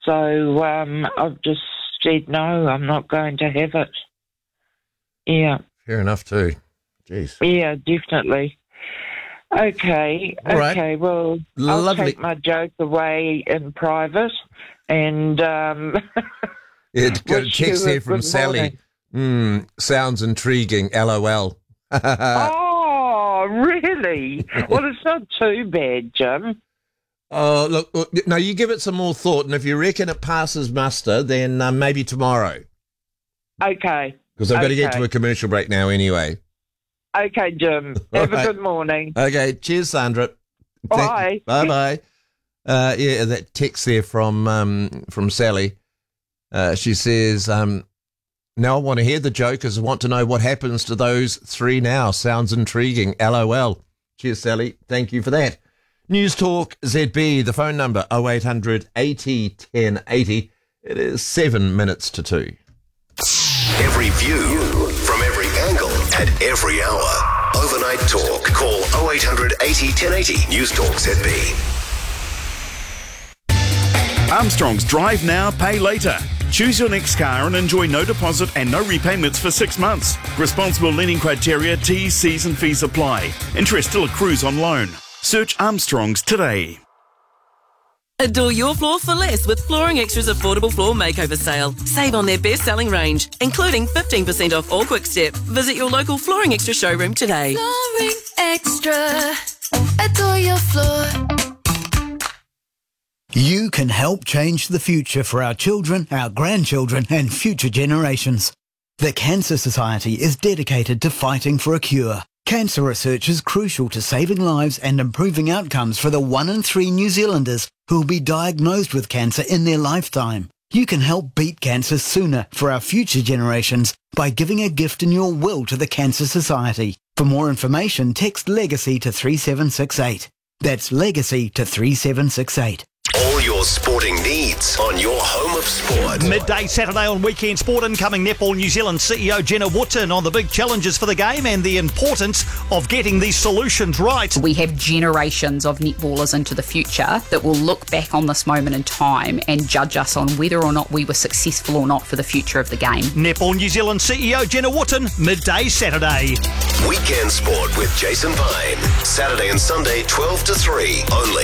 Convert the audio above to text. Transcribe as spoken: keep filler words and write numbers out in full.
So um, I've just said, no, I'm not going to have it. Yeah. Fair enough too. Jeez. Yeah, definitely. Okay, All right. okay, well, I'll Lovely. take my joke away in private and... Um, Yeah, got a wish text you a there from good Sally. Mm, sounds intriguing, LOL. Oh, really? Well, it's not too bad, Jim. Oh, look, look, no, you give it some more thought, and if you reckon it passes muster, then uh, maybe tomorrow. Okay. Because I've got to get Okay. to a commercial break now anyway. Okay, Jim. All Have right. a good morning. Okay, cheers, Sandra. Bye. Bye-bye. Uh, yeah, that text there from um, from Sally. Uh, she says, um, now I want to hear the jokers. I want to know what happens to those three now. Sounds intriguing. LOL. Cheers, Sally. Thank you for that. News Talk Z B, the phone number oh eight hundred eighty ten eighty. It is seven minutes to two. Every view from every angle at every hour. Overnight Talk. Call oh eight hundred eighty ten eighty. News Talk Z B. Armstrong's Drive Now, Pay Later. Choose your next car and enjoy no deposit and no repayments for six months. Responsible lending criteria, T's, C's and fees apply. Interest still accrues on loan. Search Armstrong's today. Adore your floor for less with Flooring Extra's affordable floor makeover sale. Save on their best-selling range, including fifteen percent off all Quick Step. Visit your local Flooring Extra showroom today. Flooring Extra. Adore your floor. You can help change the future for our children, our grandchildren and future generations. The Cancer Society is dedicated to fighting for a cure. Cancer research is crucial to saving lives and improving outcomes for the one in three New Zealanders who will be diagnosed with cancer in their lifetime. You can help beat cancer sooner for our future generations by giving a gift in your will to the Cancer Society. For more information, text LEGACY to three seven six eight. That's LEGACY to three seven six eight. All your sporting needs on your home of sport. Midday Saturday on Weekend Sport. Incoming Netball New Zealand C E O Jenna Wootton on the big challenges for the game and the importance of getting these solutions right. We have generations of netballers into the future that will look back on this moment in time and judge us on whether or not we were successful or not for the future of the game. Netball New Zealand C E O Jenna Wootton, midday Saturday. Weekend Sport with Jason Pine. Saturday and Sunday, twelve to three, only